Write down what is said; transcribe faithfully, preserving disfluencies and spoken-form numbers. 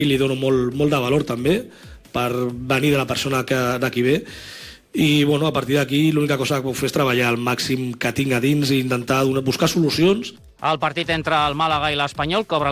i li dono molt, molt de valor també per venir de la persona que, de qui ve. I bueno, a partir d'aquí l'única cosa que puc fer és treballar al màxim que tinc a dins i intentar donar, buscar solucions. El partit entre el Màlaga i l'Espanyol cobra